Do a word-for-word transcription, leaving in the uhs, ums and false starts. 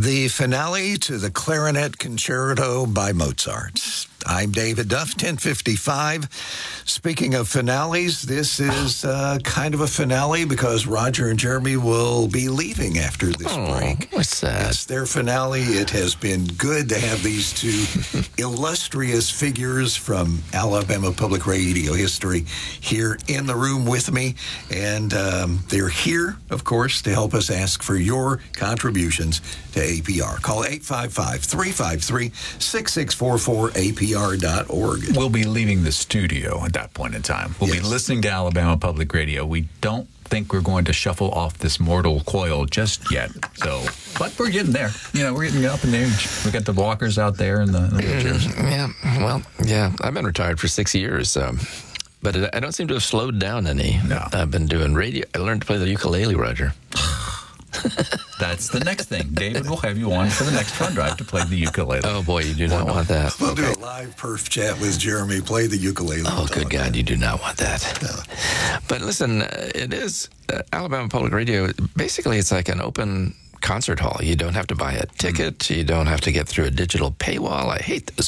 The finale to the Clarinet Concerto by Mozart. I'm David Duff, ten fifty-five. Speaking of finales, this is uh, kind of a finale because Roger and Jeremy will be leaving after this oh, break. What's that? It's their finale. It has been good to have these two illustrious figures from Alabama Public Radio history here in the room with me. And um, they're here, of course, to help us ask for your contributions to A P R. Call eight five five, three five three, six six four four, A P R dot org. We'll be leaving the studio at that point in time. We'll Yes. be listening to Alabama Public Radio. We don't think we're going to shuffle off this mortal coil just yet. So, but we're getting there. You know, we're getting up in age. We got the walkers out there and the, the wheelchairs. Yeah, well, yeah. I've been retired for six years, um, but it, I don't seem to have slowed down any. No. I've been doing radio. I learned to play the ukulele, Roger. That's the next thing. David will have you on for the next fun drive to play the ukulele. Oh, boy, you do not want that. We'll do a live perf chat with Jeremy. Play the ukulele. Oh, good God. God, you do not want that. But listen, uh, it is uh, Alabama Public Radio. Basically, it's like an open concert hall. You don't have to buy a ticket. You don't have to get through a digital paywall. I hate those